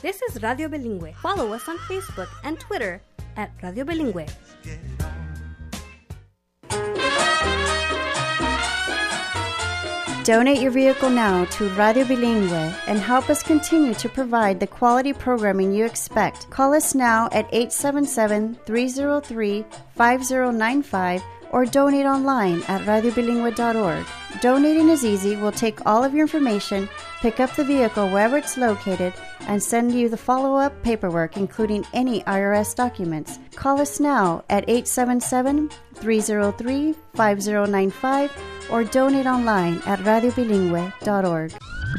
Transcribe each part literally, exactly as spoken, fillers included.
This is Radio Bilingüe. Follow us on Facebook and Twitter at Radio Bilingüe. Donate your vehicle now to Radio Bilingüe and help us continue to provide the quality programming you expect. Call us now at eight seven seven, three zero three, five zero nine five or donate online at radio bilingüe dot org. Donating is easy. We'll take all of your information, pick up the vehicle wherever it's located, and send you the follow-up paperwork, including any I R S documents. Call us now at eight seven seven, three zero three, five zero nine five or donate online at radio bilingüe dot org.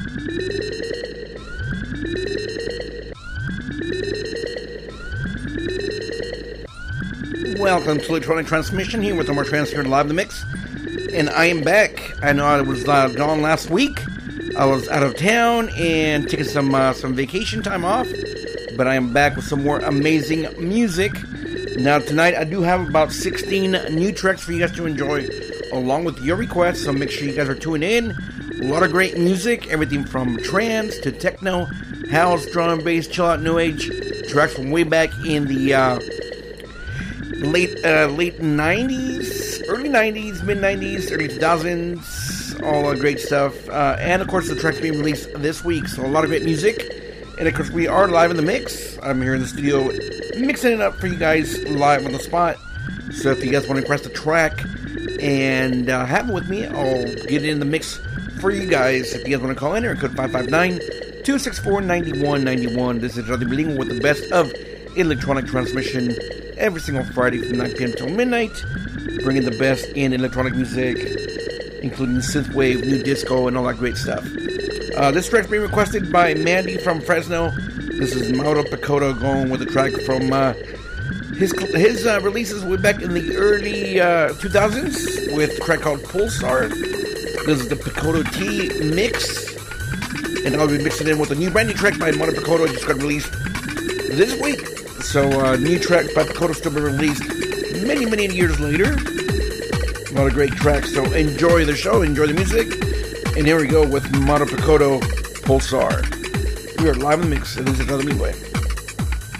Welcome to Electronic Transmission here with Omar Transfer Live in the Mix. And I am back. I know I was uh, gone last week. I was out of town and taking some uh, some vacation time off. But I am back with some more amazing music. Now tonight I do have about sixteen new tracks for you guys to enjoy along with your requests. So make sure you guys are tuning in. A lot of great music. Everything from trance to techno, house, drum and bass, chill out, new age. Tracks from way back in the... Uh, Late uh, late nineties, early nineties, mid nineties, early two thousands, all uh, great stuff. Uh, and of course the tracks being released this week, so a lot of great music. And of course we are live in the mix. I'm here in the studio mixing it up for you guys live on the spot. So if you guys want to request a track and uh, have it with me, I'll get it in the mix for you guys. If you guys want to call in, area code five five nine, two six four, nine one nine one. This is Radio Bilingüe with the best of electronic transmission every single Friday from nine p.m. till midnight, bringing the best in electronic music, including synthwave, new disco, and all that great stuff. Uh, this track's being requested by Mandy from Fresno. This is Mauro Picotto going with a track from uh, his his uh, releases way back in the early uh, two thousands with a track called Pulsar. This is the Picotto T mix, and I'll be mixing in with a new brand new track by Mauro Picotto. It just got released this week. So, uh, new track by Picotto still been released many, many years later. A lot of great tracks, so enjoy the show, enjoy the music. And here we go with Mauro Picotto, Pulsar. We are live in the mix, and this is another Midway.